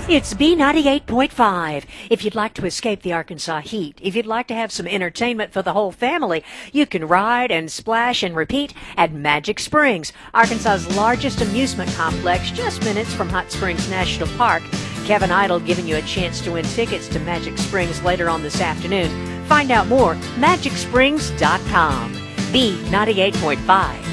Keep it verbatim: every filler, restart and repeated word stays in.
It's B ninety-eight point five. If you'd like to escape the Arkansas heat, if you'd like to have some entertainment for the whole family, you can ride and splash and repeat at Magic Springs, Arkansas's largest amusement complex, just minutes from Hot Springs National Park. Kevin Idle giving you a chance to win tickets to Magic Springs later on this afternoon. Find out more, magic springs dot com. B ninety-eight point five.